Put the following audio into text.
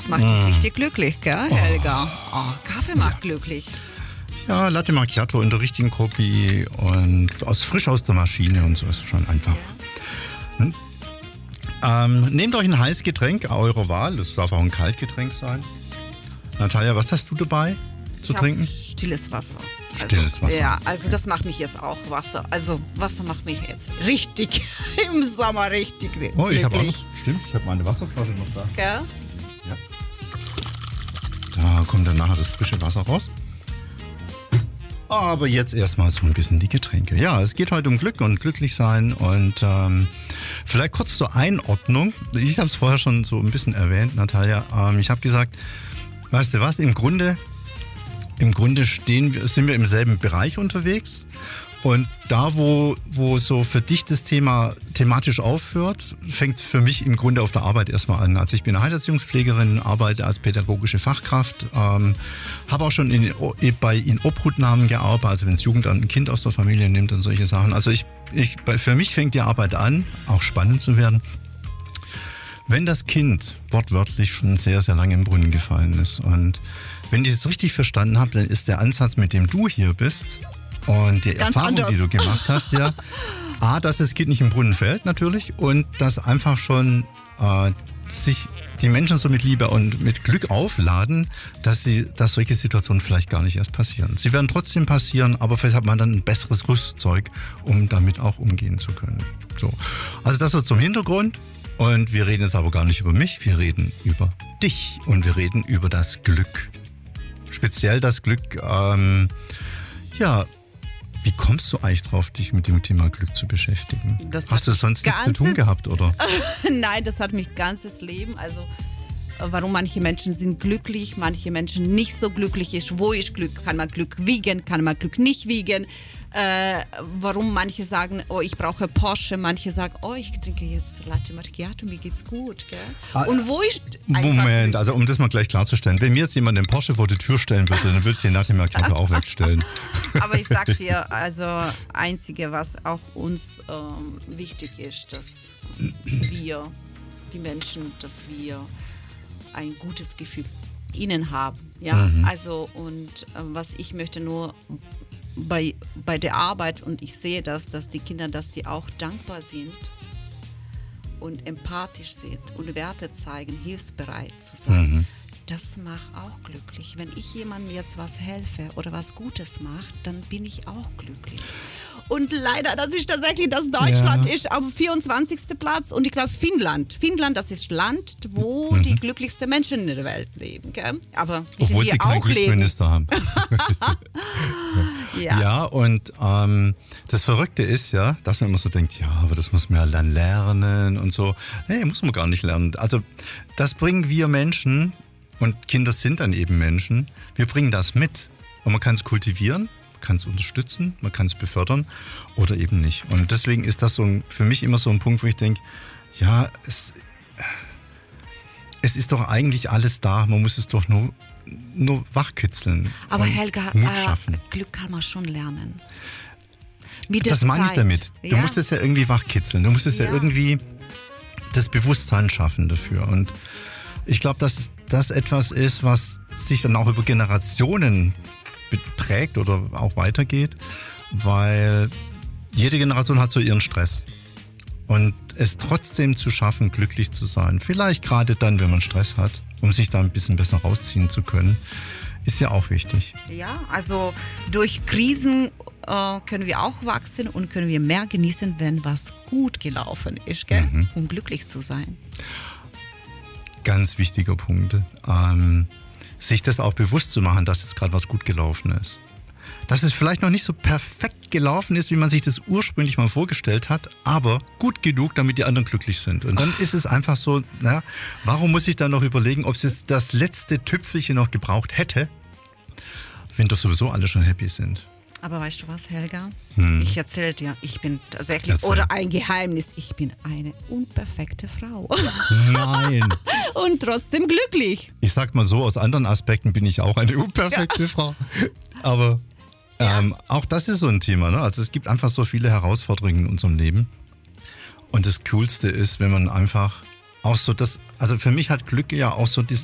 Das macht dich richtig glücklich, gell, Helga? Kaffee macht glücklich. Ja, Latte Macchiato in der richtigen Kopie und frisch aus der Maschine und so ist schon einfach. Nehmt euch ein heißes Getränk eurer Wahl, das darf auch ein Kaltgetränk sein. Natalia, was hast du dabei zu trinken? Stilles Wasser. Stilles Wasser. Ja, also das macht mich jetzt auch Wasser. Also Wasser macht mich jetzt richtig im Sommer richtig glücklich. Oh, ich habe auch noch, stimmt, ich habe meine Wasserflasche noch da. Gell? Ja. Da kommt dann nachher das frische Wasser raus. Aber jetzt erstmal so ein bisschen die Getränke. Ja, es geht heute um Glück und Glücklichsein und vielleicht kurz zur Einordnung. Ich habe es vorher schon so ein bisschen erwähnt, Natalia. Ich habe gesagt, weißt du was, im Grunde sind wir im selben Bereich unterwegs. Und da, wo so für dich das Thema thematisch aufhört, fängt für mich im Grunde auf der Arbeit erstmal an. Also ich bin Heilerziehungspflegerin, arbeite als pädagogische Fachkraft, habe auch schon bei Inobhutnahmen gearbeitet, also wenn das Jugendamt ein Kind aus der Familie nimmt und solche Sachen. Also für mich fängt die Arbeit an, auch spannend zu werden, wenn das Kind wortwörtlich schon sehr, sehr lange im Brunnen gefallen ist. Und wenn ich es richtig verstanden habe, dann ist der Ansatz, mit dem du hier bist, und die Ganz Erfahrung, anders. die du gemacht hast, ja, dass das Kind nicht im Brunnen fällt natürlich und dass einfach schon sich die Menschen so mit Liebe und mit Glück aufladen, dass solche Situationen vielleicht gar nicht erst passieren. Sie werden trotzdem passieren, aber vielleicht hat man dann ein besseres Rüstzeug, um damit auch umgehen zu können. So. Also das so zum Hintergrund. Und wir reden jetzt aber gar nicht über mich, wir reden über dich und wir reden über das Glück. Speziell das Glück, wie kommst du eigentlich drauf, dich mit dem Thema Glück zu beschäftigen? Hast du sonst nichts zu tun gehabt, oder? Nein, das hat mich ganzes Leben. Also warum manche Menschen sind glücklich, manche Menschen nicht so glücklich ist. Wo ist Glück? Kann man Glück wiegen? Kann man Glück nicht wiegen? Warum manche sagen, oh, ich brauche Porsche, manche sagen, oh, ich trinke jetzt Latte Macchiato, mir geht's gut. Gell? Und wo ist Moment, also um das mal gleich klarzustellen, wenn mir jetzt jemand den Porsche vor die Tür stellen würde, dann würde ich den Latte Macchiato auch wegstellen. Aber ich sag dir, also Einzige, was auch uns wichtig ist, dass wir, die Menschen, dass wir ein gutes Gefühl ihnen haben. Ja? Also und was ich möchte nur bei der Arbeit, und ich sehe das, dass die Kinder, dass die auch dankbar sind und empathisch sind und Werte zeigen, hilfsbereit zu sein. Das macht auch glücklich. Wenn ich jemandem jetzt was helfe oder was Gutes mache, dann bin ich auch glücklich. Und leider, das ist tatsächlich, dass Deutschland ist am 24. Platz und ich glaube Finnland, das ist Land, wo die glücklichsten Menschen in der Welt leben. Gell? Aber obwohl sie keinen Glücksminister haben. Ja, und das Verrückte ist ja, dass man immer so denkt, ja, aber das muss man ja dann lernen und so. Nee, muss man gar nicht lernen. Also das bringen wir Menschen, und Kinder sind dann eben Menschen, wir bringen das mit. Und man kann es kultivieren, man kann es unterstützen, man kann es befördern oder eben nicht. Und deswegen ist das für mich immer so ein Punkt, wo ich denke, ja, es ist doch eigentlich alles da, man muss es doch nur wachkitzeln. Aber Helga, Mut schaffen. Glück kann man schon lernen. Das meine ich damit. Du musst es ja irgendwie wachkitzeln, du musst es ja irgendwie das Bewusstsein schaffen dafür. Und ich glaube, dass das etwas ist, was sich dann auch über Generationen prägt oder auch weitergeht, weil jede Generation hat so ihren Stress. Und es trotzdem zu schaffen, glücklich zu sein, vielleicht gerade dann, wenn man Stress hat, um sich da ein bisschen besser rausziehen zu können, ist ja auch wichtig. Ja, also durch Krisen können wir auch wachsen und können wir mehr genießen, wenn was gut gelaufen ist, gell? Um glücklich zu sein. Ganz wichtiger Punkt, sich das auch bewusst zu machen, dass jetzt gerade was gut gelaufen ist. Dass es vielleicht noch nicht so perfekt gelaufen ist, wie man sich das ursprünglich mal vorgestellt hat, aber gut genug, damit die anderen glücklich sind. Und dann ist es einfach so, warum muss ich dann noch überlegen, ob es jetzt das letzte Tüpfelchen noch gebraucht hätte, wenn doch sowieso alle schon happy sind. Aber weißt du was, Helga? Ich erzähle dir, ich bin tatsächlich, oder ein Geheimnis, ich bin eine unperfekte Frau. Nein. Und trotzdem glücklich. Ich sag mal so, aus anderen Aspekten bin ich auch eine unperfekte Frau. Aber auch das ist so ein Thema. Ne? Also es gibt einfach so viele Herausforderungen in unserem Leben. Und das Coolste ist, wenn man einfach auch so also für mich hat Glück ja auch so